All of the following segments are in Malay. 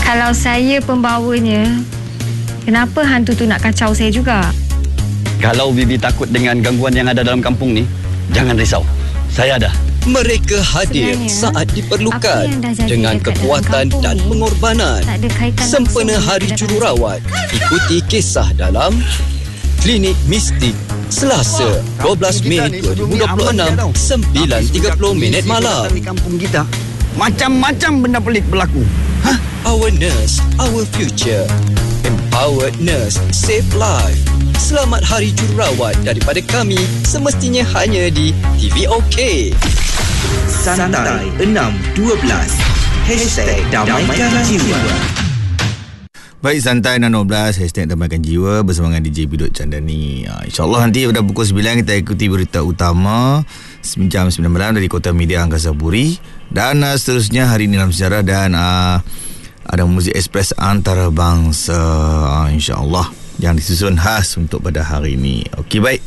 Kalau saya pembawanya, kenapa hantu tu nak kacau saya juga? Kalau Bibi takut dengan gangguan yang ada dalam kampung ni, jangan risau. Saya ada. Mereka hadir Sebenarnya, saat diperlukan apa yang dah jadi dengan dekat kekuatan dalam kampung dan ni pengorbanan. tak ada kaitan Sempena langsung Hari dengan Jururawat, ikuti kisah dalam Klinik Mistik Selasa 12 Mei 2026 9.30 malam. Di kampung kita macam-macam benda pelik berlaku. Our nurse, our future. Empowered nurse, save life. Selamat Hari Jururawat daripada kami, semestinya hanya di TV OK. Santai 612 #Damaikan Jiwa. Baik, Santai 612 #Damaikan Jiwa bersama dengan DJ Bidut Chandani. InsyaAllah nanti pada pukul 9 kita ikuti berita utama jam 9 malam dari Kota Media Angkasa Puri. Dan seterusnya hari ini dalam sejarah dan ada muzik ekspres antarabangsa, insyaAllah, yang disusun khas untuk pada hari ini. Okey, baik.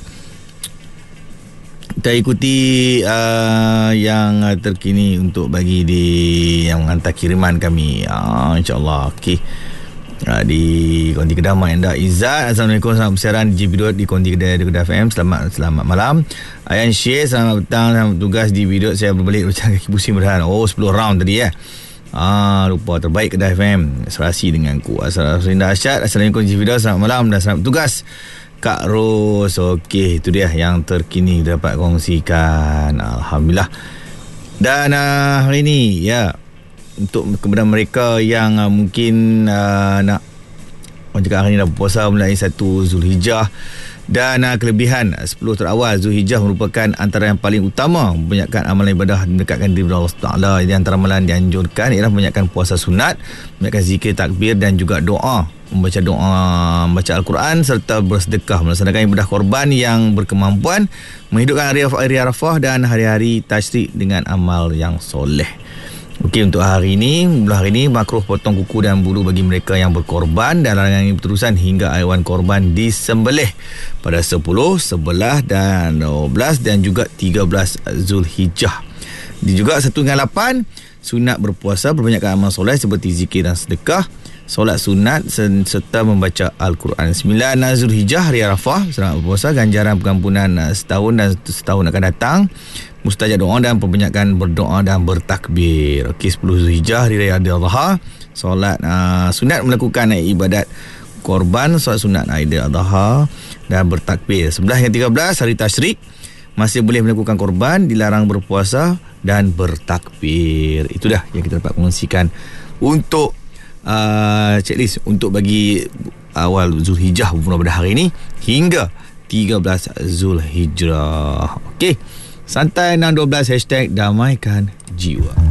Kita ikuti yang terkini untuk bagi di yang hantar kiriman kami, insyaAllah. Okey. Di Konti Kedah Mak Izzat. Assalamualaikum, selamat bersiaran di Bidut di Konti Kedah FM. Selamat malam. Ayan Syed, selamat petang, selamat tugas di Bidut. Saya berbalik macam kaki pusing berhan. 10 round tadi ya. Lupa terbaik Kedah FM. Serasi dengan ku. Assalamualaikum Asyad. Assalamualaikum di Bidut. Selamat malam dan selamat tugas Kak Ros. Okey, itu dia yang terkini dapat kongsikan. Alhamdulillah. Dan hari ini ya, untuk kepada mereka yang mungkin nak orang cakap hari ni dah berpuasa mulai 1 Zulhijjah, dan kelebihan 10 terawal Zulhijjah merupakan antara yang paling utama membanyakkan amalan ibadah mendekatkan diri kepada Allah Taala. Di antara amalan dianjurkan ialah membanyakkan puasa sunat, membanyakkan zikir takbir dan juga doa, membaca Al-Quran serta bersedekah, melaksanakan ibadah korban yang berkemampuan, menghidupkan hari Arafah dan hari-hari tasyrik dengan amal yang soleh. Okey, untuk hari ini makruh potong kuku dan bulu bagi mereka yang berkorban, dan larangan ini berterusan hingga haiwan korban disembelih pada 10, 11 dan 12 dan juga 13 Zulhijjah. Juga 1 hingga 8 sunat berpuasa, berbanyakkan amal soleh seperti zikir dan sedekah, solat sunat serta membaca Al-Quran. 9 Zulhijjah hari Arafah, selamat berpuasa, ganjaran pengampunan setahun dan setahun akan datang, mustajab doa dan perbanyakan berdoa dan bertakbir. Okey, 10 Zulhijjah hari raya Adha, solat sunat melakukan ibadat korban, solat sunat Aidil Adha dan bertakbir. 11 hingga 13 hari tasyrik, masih boleh melakukan korban, dilarang berpuasa dan bertakbir. Itu dah yang kita dapat kongsikan untuk checklist untuk bagi awal Zulhijjah pada hari ini hingga 13 Zulhijjah. Okey, Santai 612 #Damaikan Jiwa.